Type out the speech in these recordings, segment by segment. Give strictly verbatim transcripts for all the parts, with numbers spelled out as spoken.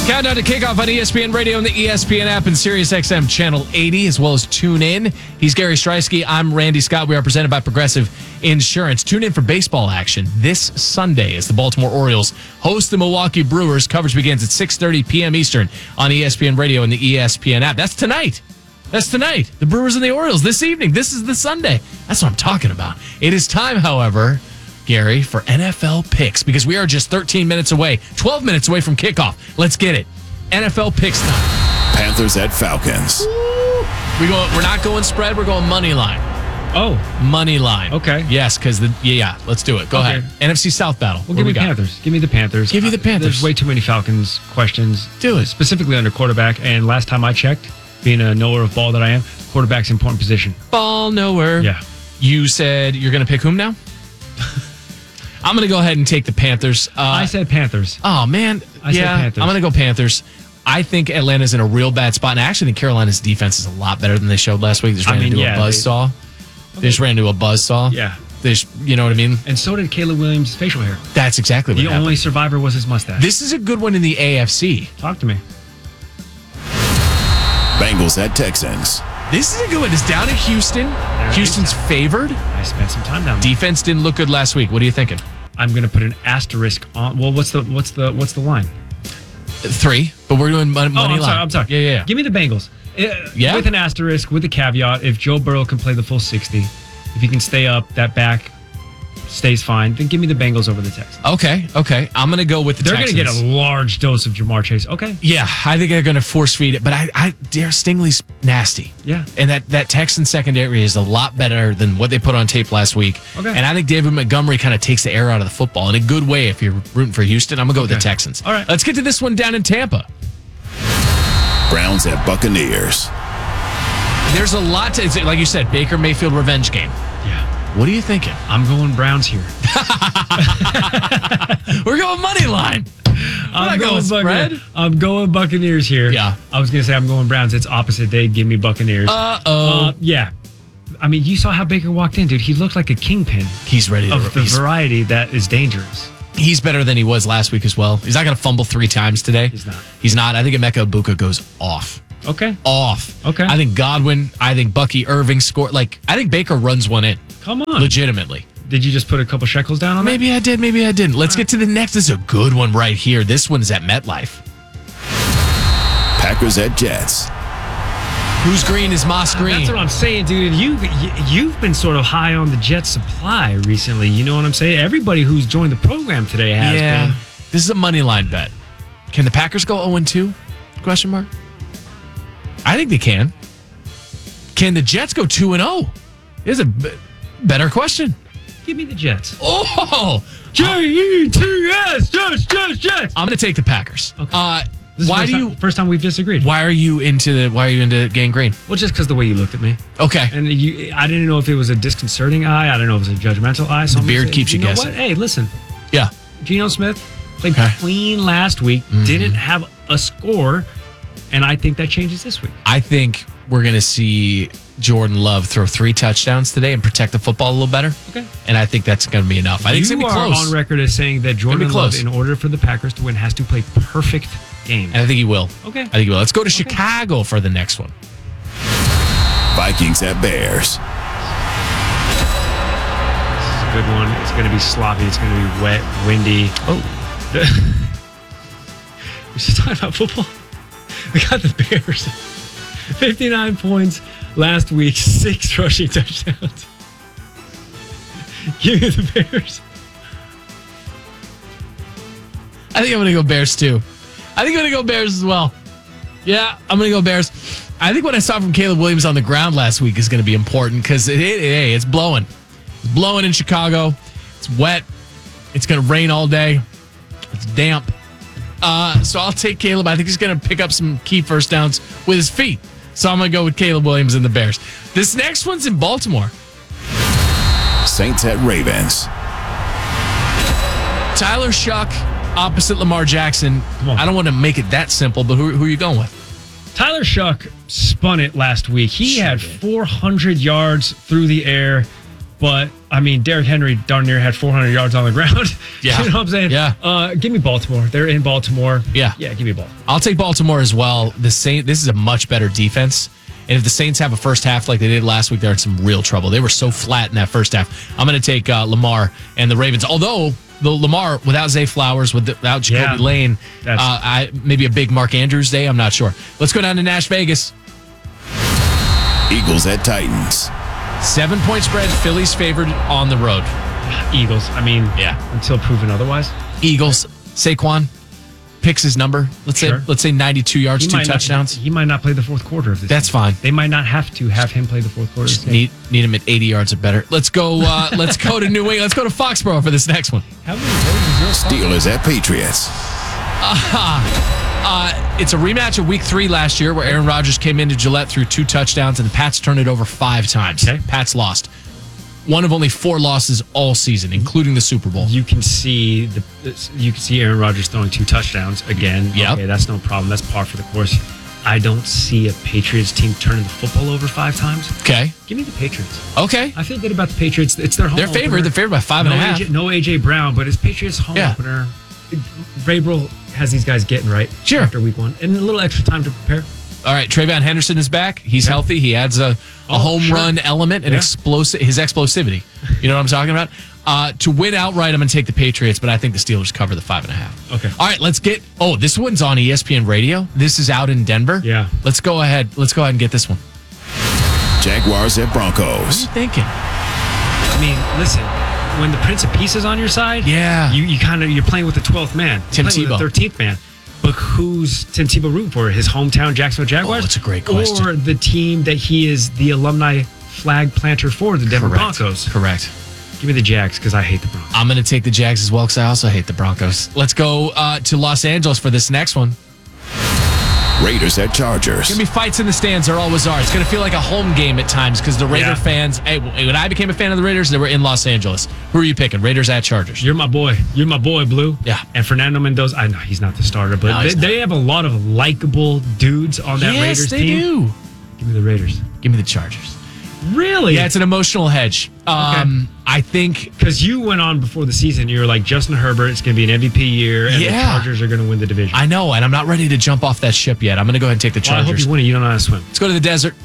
Countdown to kickoff on E S P N Radio and the E S P N app and Sirius X M Channel eighty, as well as Tune In. He's Gary Streisky. I'm Randy Scott. We are presented by Progressive Insurance. Tune in for baseball action this Sunday as the Baltimore Orioles host the Milwaukee Brewers. Coverage begins at six thirty p.m. Eastern on E S P N Radio and the E S P N app. That's tonight. That's tonight. The Brewers and the Orioles this evening. This is the Sunday. That's what I'm talking about. It is time, however, Gary, for N F L picks, because we are just thirteen minutes away, twelve minutes away from kickoff. Let's get it. N F L picks time. Panthers at Falcons. We go. We're not going spread. We're going money line. Oh, money line. Okay. Yes, because the yeah, yeah. Let's do it. Go Okay. ahead. N F C South battle. Well, give me Panthers. Give me the Panthers. Give you the Panthers. There's way too many Falcons questions. Do it. Specifically under quarterback. And last time I checked, being a knower of ball that I am, quarterback's an important position. Ball nowhere. Yeah. You said you're going to pick whom now? I'm going to go ahead and take the Panthers. Uh, I said Panthers. Oh, man. I yeah, said Panthers. I'm going to go Panthers. I think Atlanta's in a real bad spot. And I actually think Carolina's defense is a lot better than they showed last week. They just ran I mean, into yeah, a buzzsaw. They, they just ran into a buzzsaw. Yeah. They just, you know what I mean? And so did Caleb Williams' facial hair. That's exactly what The happened. only survivor was his mustache. This is a good one in the A F C. Talk to me. Bengals at Texans. This is a good one. It's down at Houston. There Houston's it is. favored. I spent some time down there. Defense didn't look good last week. What are you thinking? I'm going to put an asterisk on. Well, what's the what's the what's the line? Three, but we're doing money, Oh, money I'm line. sorry. I'm sorry. Yeah, yeah, yeah. Give me the Bengals. Uh, Yeah? With an asterisk, with the caveat, if Joe Burrow can play the full sixty, if he can stay up, that back stays fine, then give me the Bengals over the Texans. Okay, okay. I'm going to go with the They're going Texans. to get a large dose of Jamar Chase. Okay. Yeah, I think they're going to force feed it, but I, I, Dare Stingley's nasty. Yeah. And that, that Texan secondary is a lot better than what they put on tape last week. Okay. And I think David Montgomery kind of takes the air out of the football in a good way if you're rooting for Houston. I'm going to go with the Okay. Texans. All right. Let's get to this one down in Tampa. Browns at Buccaneers. There's a lot to, it's like you said, Baker Mayfield revenge game. Yeah. What are you thinking? I'm going Browns here. We're going money line. I'm not going spread. Buccaneers. I'm going Buccaneers here. Yeah. I was going to say I'm going Browns. It's opposite day. Give me Buccaneers. Uh-oh. Uh, yeah. I mean, you saw how Baker walked in, dude. He looked like a kingpin He's ready to of the he's, variety that is dangerous. he's better than he was last week as well. He's not going to fumble three times today. He's not. He's not. I think Emeka Ibuka goes off. Okay. Off. Okay. I think Godwin, I think Bucky Irving score. Like, I think Baker runs one in. Come on. Legitimately. Did you just put a couple shekels down on Maybe I did, maybe I didn't. Let's get to the next. This is a good one right here. This one is at MetLife. Packers at Jets. Who's green is Moss that? Green. That's what I'm saying, dude. You, you, you've been sort of high on the Jet supply recently. You know what I'm saying? Everybody who's joined the program today has yeah. been. This is a money line bet. Can the Packers go oh and two? Question mark. I think they can. Can the Jets go two and oh? Is a b- better question. Give me the Jets. Oh, J E T S, Jets, Jets, Jets. I'm going to take the Packers. Okay. Uh, This is why first do time, you? First time we've disagreed. Why are you into the? Why are you into Gang Green? Well, just because the way you looked at me. Okay. And you, I didn't know if it was a disconcerting eye. I don't know if it was a judgmental eye. So The I'm beard gonna say, keeps you know guessing. what? Hey, listen. Yeah. Geno Smith played Okay. clean last week. Didn't have a score. And I think that changes this week. I think we're going to see Jordan Love throw three touchdowns today and protect the football a little better. Okay. And I think that's going to be enough. I think it's You going to be are close. on record as saying that Jordan be Love, close. in order for the Packers to win, has to play perfect games. And I think he will. Okay. I think he will. Let's go to Chicago for the next one. Vikings at Bears. This is a good one. It's going to be sloppy. It's going to be wet, windy. Oh. We're just talking about football. We got the Bears. fifty-nine points last week, six rushing touchdowns. Give me the Bears. I think I'm going to go Bears too. I think I'm going to go Bears as well. Yeah, I'm going to go Bears. I think what I saw from Caleb Williams on the ground last week is going to be important because it, it, hey, it's blowing. It's blowing in Chicago. It's wet. It's going to rain all day. It's damp. Uh, so I'll take Caleb. I think he's going to pick up some key first downs with his feet. So I'm going to go with Caleb Williams and the Bears. This next one's in Baltimore. Saints at Ravens. Tyler Shuck opposite Lamar Jackson. Come on. I don't want to make it that simple, but who, who are you going with? Tyler Shuck spun it last week. He Sure had did. four hundred yards through the air, but I mean, Derrick Henry darn near had four hundred yards on the ground. Yeah. You know what I'm saying? Yeah. Uh, give me Baltimore. They're in Baltimore. Yeah. Yeah, give me Baltimore. I'll take Baltimore as well. The Saint, this is a much better defense. And if the Saints have a first half like they did last week, they're in some real trouble. They were so flat in that first half. I'm going to take uh, Lamar and the Ravens. Although the Lamar without Zay Flowers, without Jacoby Yeah. Lane, uh, That's- I, maybe a big Mark Andrews day. I'm not sure. Let's go down to Nash Vegas. Eagles at Titans. Seven point spread. Phillies favored on the road. Eagles. I mean, Yeah. until proven otherwise. Eagles. Saquon picks his number. Let's Sure. say let's say ninety-two yards, He two might not- touchdowns. he might not play the fourth quarter of this. That's game. fine. They might not have to have him play the fourth quarter. Just of this game. need need him at eighty yards or better. Let's go. Uh, let's go to New England. Let's go to Foxborough for this next one. How many votes is your Steelers at Patriots. Uh, it's a rematch of Week Three last year, where Aaron Rodgers came into Gillette, threw two touchdowns, and the Pats turned it over five times. Okay. Pats lost. One of only four losses all season, including the Super Bowl. You can see the you can see Aaron Rodgers throwing two touchdowns again. Yep. Okay, that's no problem. That's par for the course. I don't see a Patriots team turning the football over five times. Okay. Give me the Patriots. Okay. I feel good about the Patriots. It's their home They're favored. opener. They're favored by five no and a half. A J, no A J Brown, but it's Patriots home Yeah. opener. Vrabel has these guys getting right Sure. after week one, and a little extra time to prepare. All right. Trayvon Henderson is back. He's Yeah. healthy. He adds a, a Oh, home sure. run element and Yeah. explosive his explosivity. You know what I'm talking about? Uh, to win outright, I'm going to take the Patriots, but I think the Steelers cover the five and a half. Okay. All right, let's get. Oh, this one's on E S P N Radio. This is out in Denver. Yeah. Let's go ahead. Let's go ahead and get this one. Jaguars at What Broncos. are you thinking? I mean, listen, when the Prince of Peace is on your side, Yeah. you, you kind of you're playing with the twelfth man, you're Tim playing with Tebow. the thirteenth man. But who's Tim Tebow rooting for? His hometown Jacksonville Jaguars? Oh, that's a great question. Or the team that he is the alumni flag planter for, the Denver Correct. Broncos? Correct. Give me the Jags because I hate the Broncos. I'm going to take the Jags as well because I also hate the Broncos. Let's go uh, to Los Angeles for this next one. Raiders at Chargers. Gonna be fights in the stands. There always are. It's gonna feel like a home game at times because the Raider Yeah. fans. Hey, when I became a fan of the Raiders, they were in Los Angeles. Who are you picking? Raiders at Chargers. You're my boy. You're my boy, Blue. Yeah. And Fernando Mendoza, I know he's not the starter, but No, they, he's not. they have a lot of likable dudes on that yes, Raiders they team. do. Give me the Raiders. Give me the Chargers. Really? Yeah, it's an emotional hedge. Um, I think. Because you went on before the season, you were like, Justin Herbert, it's going to be an M V P year, and Yeah. the Chargers are going to win the division. I know, and I'm not ready to jump off that ship yet. I'm gonna go ahead and take the Well, I hope Chargers. you win it. You don't know how to swim. Let's go to the desert.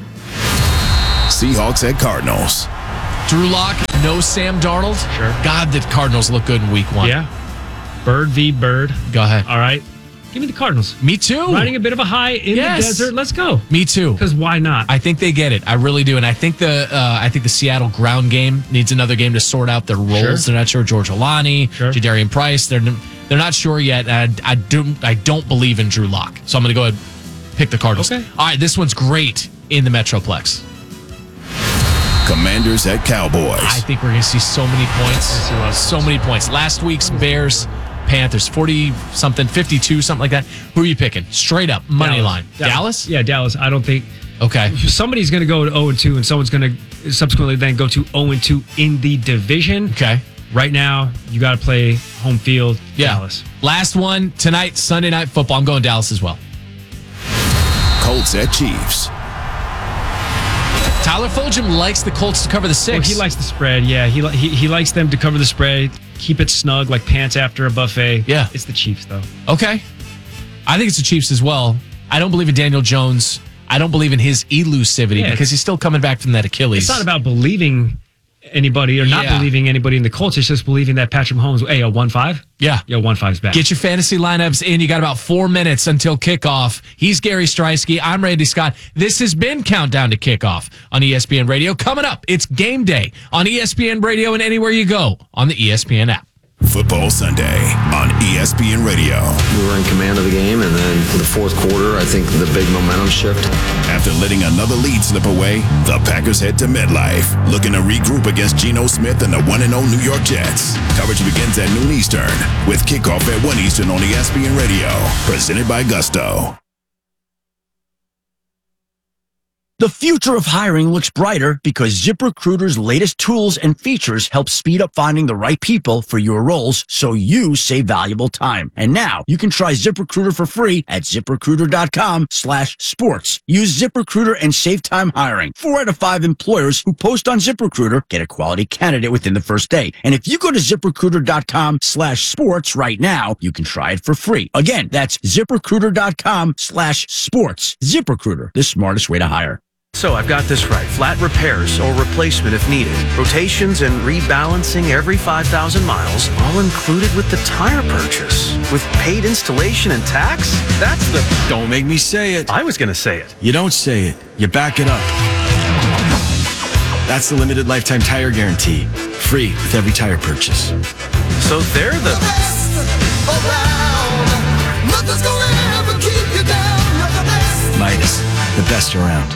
Seahawks at Cardinals. Drew Lock, no Sam Darnold. Sure. God, the Cardinals look good in Week One. Yeah. Bird v. Bird. Go ahead. All right. Give me the Cardinals. Me too. Riding a bit of a high in Yes. the desert. Let's go. Me too. Because why not? I think they get it. I really do, and I think the uh, I think the Seattle ground game needs another game to sort out their roles. Sure. They're not sure George Olani, Sure. Jadarian Price. They're they're not sure yet. And I, I don't I don't believe in Drew Lock, so I'm going to go ahead and pick the Cardinals. Okay. All right, this one's great in the Metroplex. Commanders at Cowboys. I think we're going to see so many points. see a lot of So points. many points. Last week's Bears, Panthers, forty something, fifty-two, something like that. Who are you picking? Straight up money Dallas. line. Dallas? Yeah, Dallas. I don't think Okay. somebody's going to go to oh and two, and someone's going to subsequently then go to oh and two in the division. Okay. Right now, you got to play home field. Yeah. Dallas. Last one tonight, Sunday Night Football. I'm going Dallas as well. Colts at Chiefs. Tyler Fulgham likes the Colts to cover the Well, six. he likes the spread. Yeah, he, li- he he likes them to cover the spread, keep it snug like pants after a buffet. Yeah. It's the Chiefs, though. Okay. I think it's the Chiefs as well. I don't believe in Daniel Jones. I don't believe in his elusivity Yeah, because he's still coming back from that Achilles. It's not about believing anybody or not Yeah. believing anybody in the Colts. It's just believing that Patrick Mahomes, hey, a one five? Yeah. Yo, one five's back. Get your fantasy lineups in. You got about four minutes until kickoff. He's Gary Streisky. I'm Randy Scott. This has been Countdown to Kickoff on E S P N Radio. Coming up, it's game day on E S P N Radio and anywhere you go on the E S P N app. Football Sunday on E S P N Radio. We were in command of the game, and then in the fourth quarter, I think the big momentum shift. After letting another lead slip away, the Packers head to MetLife, looking to regroup against Geno Smith and the one and oh New York Jets. Coverage begins at noon Eastern, with kickoff at one Eastern on E S P N Radio. Presented by Gusto. The future of hiring looks brighter because ZipRecruiter's latest tools and features help speed up finding the right people for your roles so you save valuable time. And now you can try ZipRecruiter for free at ZipRecruiter.com slash sports. Use ZipRecruiter and save time hiring. Four out of five employers who post on ZipRecruiter get a quality candidate within the first day. And if you go to ZipRecruiter.com slash sports right now, you can try it for free. Again, that's ZipRecruiter.com slash sports. ZipRecruiter, the smartest way to hire. So I've got this right. Flat repairs or replacement if needed. Rotations and rebalancing every five thousand miles, all included with the tire purchase. With paid installation and tax? That's the... Don't make me say it. I was going to say it. You don't say it. You back it up. That's the limited lifetime tire guarantee. Free with every tire purchase. So they're the... the best around. Nothing's gonna ever keep you down. You're the best. Midas, the best around.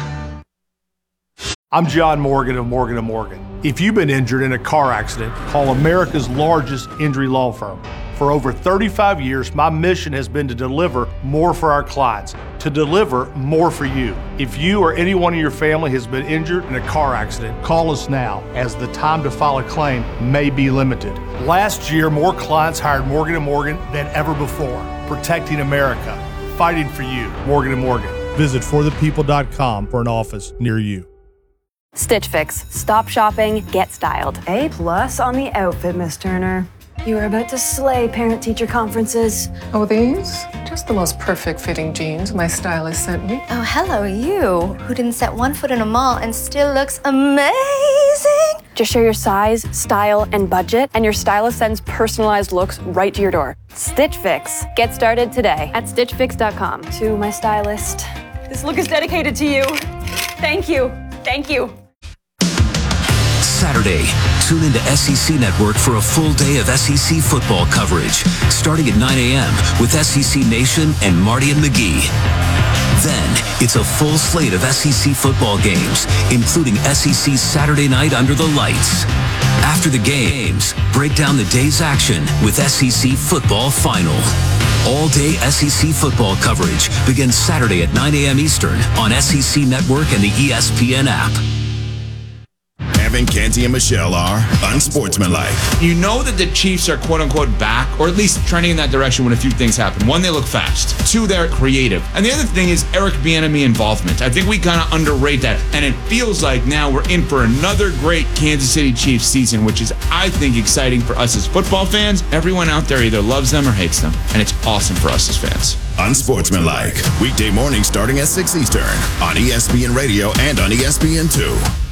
I'm John Morgan of Morgan and Morgan. If you've been injured in a car accident, call America's largest injury law firm. For over thirty-five years, my mission has been to deliver more for our clients, to deliver more for you. If you or anyone in your family has been injured in a car accident, call us now, as the time to file a claim may be limited. Last year, more clients hired Morgan and Morgan than ever before, protecting America, fighting for you. Morgan and Morgan. Visit for the people dot com for an office near you. Stitch Fix. Stop shopping, get styled. A plus on the outfit, Miss Turner. You are about to slay parent-teacher conferences. Oh, these? Just the most perfect fitting jeans my stylist sent me. Oh, hello, you, who didn't set one foot in a mall and still looks amazing. Just share your size, style, and budget, and your stylist sends personalized looks right to your door. Stitch Fix. Get started today at stitch fix dot com. To my stylist, this look is dedicated to you. Thank you. Thank you. Saturday, tune into S E C Network for a full day of S E C football coverage, starting at nine a.m. with S E C Nation and Marty and McGee. Then, it's a full slate of S E C football games, including S E C Saturday Night Under the Lights. After the games, break down the day's action with S E C Football Final. All-day S E C football coverage begins Saturday at nine a.m. Eastern on S E C Network and the E S P N app. Evan, Canty, and Michelle are unsportsmanlike. You know that the Chiefs are quote-unquote back, or at least trending in that direction when a few things happen. One, they look fast. Two, they're creative. And the other thing is Eric Bieniemy involvement. I think we kind of underrate that. And it feels like now we're in for another great Kansas City Chiefs season, which is, I think, exciting for us as football fans. Everyone out there either loves them or hates them. And it's awesome for us as fans. Unsportsmanlike. Weekday mornings starting at six Eastern on E S P N Radio and on E S N two.